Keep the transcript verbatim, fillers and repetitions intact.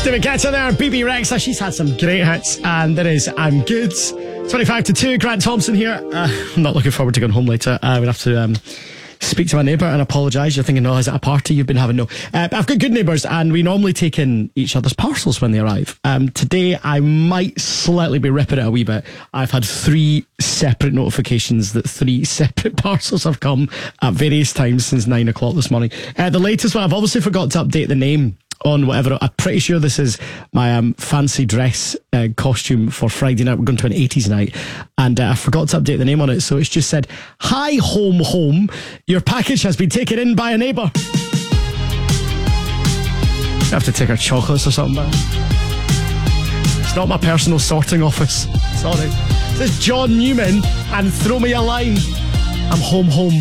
David Guetta there, B B Rexa. She's had some great hits, and there is I'm Good. twenty-five to two, Grant Thompson here. Uh, I'm not looking forward to going home later. I would have to um, speak to my neighbour and apologise. You're thinking, oh, is it a party you've been having? No. Uh, I've got good neighbours, and we normally take in each other's parcels when they arrive. Um, today, I might slightly be ripping it a wee bit. I've had three separate notifications that three separate parcels have come at various times since nine o'clock this morning. Uh, the latest one, I've obviously forgot to update the name on whatever. I'm pretty sure this is my um, fancy dress uh, costume for Friday night. We're going to an eighties night, and uh, I forgot to update the name on it, so it's just said, "Hi home home, your package has been taken in by a neighbour." I have to take her chocolates or something back. It's not my personal sorting office. Sorry. This is John Newman and Throw Me a Line. I'm home home.